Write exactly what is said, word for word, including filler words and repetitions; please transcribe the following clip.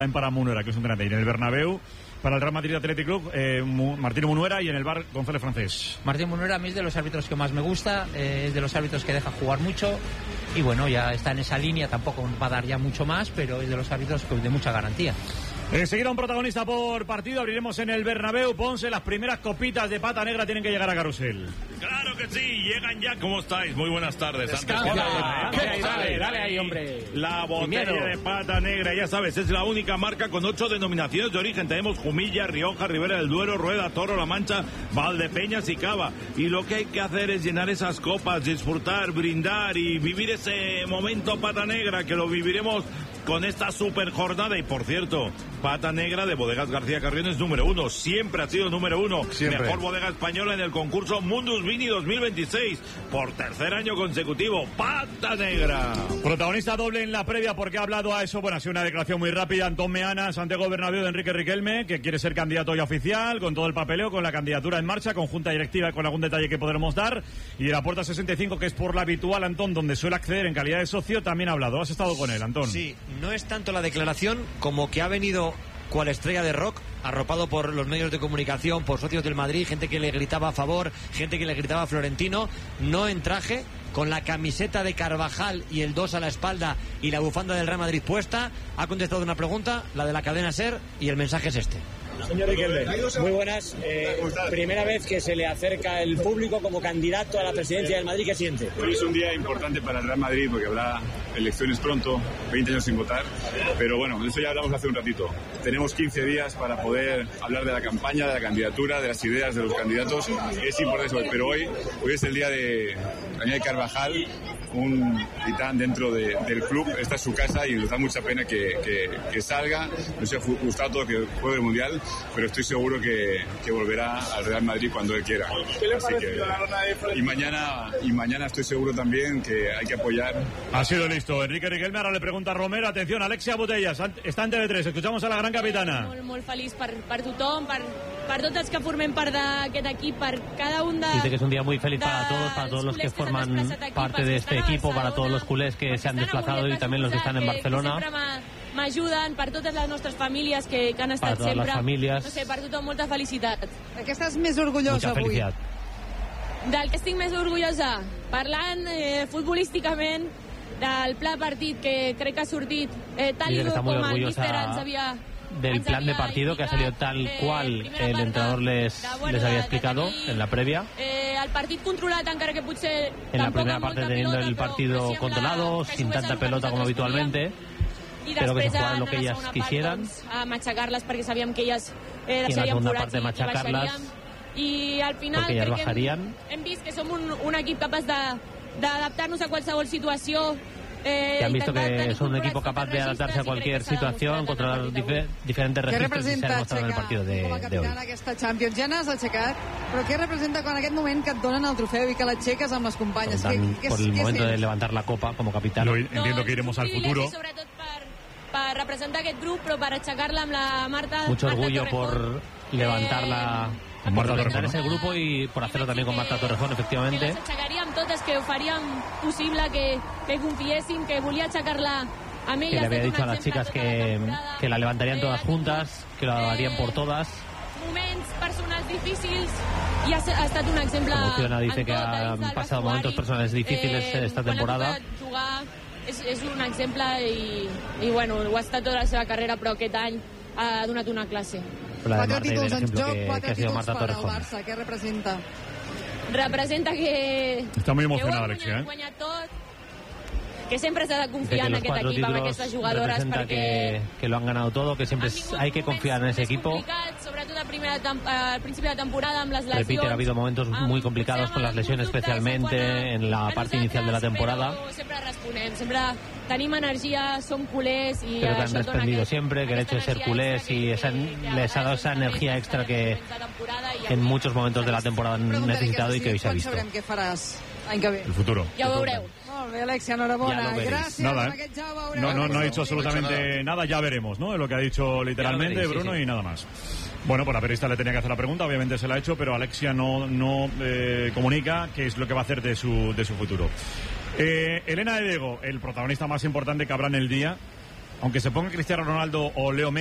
para Munuera, que es un grande. Y en el Bernabéu, para el Real Madrid Athletic Club, eh, Martín Munuera, y en el bar González Francés. Martín Munuera a mí es de los árbitros que más me gusta, eh, es de los árbitros que deja jugar mucho y bueno, ya está en esa línea, tampoco va a dar ya mucho más, pero es de los árbitros de mucha garantía. Enseguida un protagonista por partido, abriremos en el Bernabéu. Ponce, las primeras copitas de pata negra tienen que llegar a Carrusel. Claro que sí, llegan ya. ¿Cómo estáis? Muy buenas tardes. Antes, hola, dale, dale, dale ahí, hombre. La botella de pata negra, ya sabes, es la única marca con ocho denominaciones de origen. Tenemos Jumilla, Rioja, Ribera del Duero, Rueda, Toro, La Mancha, Valdepeñas y Cava. Y lo que hay que hacer es llenar esas copas, disfrutar, brindar y vivir ese momento pata negra, que lo viviremos con esta super jornada. Y por cierto, pata negra de Bodegas García Carrión es número uno, siempre ha sido número uno. Siempre. Mejor bodega española en el concurso Mundus Vini dos mil veintiséis, por tercer año consecutivo. Pata negra. Protagonista doble en la previa, porque ha hablado a eso. Bueno, ha sido una declaración muy rápida. Antón Meana, Santiago Bernabéu, de Enrique Riquelme, que quiere ser candidato ya oficial, con todo el papeleo, con la candidatura en marcha, con junta directiva, con algún detalle que podremos dar. Y de la Puerta sesenta y cinco, que es por la habitual, Antón, donde suele acceder en calidad de socio, también ha hablado. ¿Has estado con él, Antón? Sí, no es tanto la declaración como que ha venido cual estrella de rock, arropado por los medios de comunicación, por socios del Madrid, gente que le gritaba a favor, gente que le gritaba a Florentino, no en traje, con la camiseta de Carvajal y el dos a la espalda y la bufanda del Real Madrid puesta. Ha contestado una pregunta, la de la cadena SER, y el mensaje es este. Señor Riquelme, muy buenas. Eh, primera vez que se le acerca el público como candidato a la presidencia del Madrid, ¿qué siente? Hoy es un día importante para el Real Madrid porque habrá elecciones pronto, veinte años sin votar, pero bueno, de eso ya hablamos hace un ratito. Tenemos quince días para poder hablar de la campaña, de la candidatura, de las ideas de los candidatos. Es importante, pero hoy, hoy es el día de Daniel Carvajal, un titán dentro de, del club. Esta es su casa y nos da mucha pena que, que, que salga. Nos ha gustado todo que juegue el Mundial, pero estoy seguro que, que volverá al Real Madrid cuando él quiera. Así que, y mañana y mañana estoy seguro también que hay que apoyar. Ha sido listo. Enrique Riquelme ahora le pregunta a Romero. Atención, Alexia Botellas, està en T V tres. Escuchamos a la gran capitana. Molt, molt feliç per, per tothom, per, per tots els que formem part d'aquest equip, per cada un de... Dice que es un día muy feliz para todos, para todos los que forman parte de este equipo, para todos los culés que se han desplazado y también los que están en Barcelona. M'ajuden, per totes les nostres famílies que, que han estat para sempre. Las familias. No sé, per tothom, molta felicitat. De què estàs més orgullosa avui? Del que estic més orgullosa, parlant eh, futbolísticament, del pla partit que crec que ha sortit eh, tal Dice que está muy com el orgullosa míster ens havia... del plan de partido que ha salido tal cual el entrenador les, les había explicado en la previa. Eh, el partit controlat, encara que potser... En la primera parte teniendo el partido controlado, sin tanta pelota como habitualmente, pero que se jugara lo que ellas quisieran. A machacarlas perquè sabíem que ellas eh, y en la segunda parte machacarlas, i al final porque ellas crec bajarían. que hem, hem vist que som un, un equip capaç d'adaptar-nos a qualsevol situació. Eh, que han visto que son un equipo capaz de adaptarse a cualquier situación, controlar dif diferentes registros, y se ha demostrado en el partido de, com a de hoy. Aquesta Champions ja n'has aixecat, però què representa quan en aquest moment que et donen el trofeu i que l'aixeques amb les companyes? Dan, ¿Qué, por qué, el qué momento sents? de levantar la copa como capitán. Yo entiendo que iremos al futuro. Sobretot per, per representar aquest grup, però per aixecar-la amb la Marta. Mucho Marta orgullo Torrejón. por levantarla, Eh, por levantar ese grupo y por hacerlo también con Marta Torrejón, efectivamente. Que les aixecaríem totes, que ho faríem possible, que, que confiéssim, que volia aixecar-la amb elles. Que le había dicho a las chicas que, que la levantarían Eh, todas juntas, que lo harían por todas. Moments personals difícils i ha, ha estat un exemple. Como Fiona dice en que tot, han dins del pasado vestuari. momentos personales difíciles Eh, esta quan ha temporada. tocat jugar, és, és un exemple i, i bueno, ho ha estat tota la seva carrera, però aquest any ha donat una classe. La de Quatre Marta y del títols en ejemplo joc, que, quatre que ha sido títols Marta per al Torrejón. Barça. Què representa? Representa que... Está muy que ho emocionada, ha Alexia, ¿eh? guanyat tot, que sempre s'ha de Dice confiar que en los aquest cuatro equip, amb títulos aquestes jugadores, representa perquè que, que lo han ganado todo, que siempre es- hay que confiar en ese equipo. complicats, sobretot a primera tem- al principi de temporada amb les lesions. Repite, ha habido momentos muy complicados con las lesiones, especialmente en la parte inicial de la temporada. Però sempre responem, sempre tenim energia, som culers i Pero que han això et dona respondido aquest- siempre, que el hecho de ser aquesta culés energia y esa, extra les ha dado esa energía extra que en muchos momentos de la temporada han Preguntaré necesitado y que hoy se ha quan visto. sabrem què faràs l'any que ve. El futuro. Ja ho veureu. Molt bé, Alexia, enhorabona. Ya lo veréis. Gràcies. Nada, amb ¿eh? aquest ja ho veurem. No, no, no ha dicho absolutamente nada, ya veremos, ¿no? Es lo que ha dicho literalmente veréis, sí, Bruno sí. y nada más. Bueno, pues la periodista le tenía que hacer la pregunta, obviamente se la ha hecho, pero Alexia no, no eh, comunica qué es lo que va a hacer de su, de su futuro. Eh, Elena de Diego, el protagonista más importante que habrá en el día, Aunque se ponga Cristiano Ronaldo o Leo Messi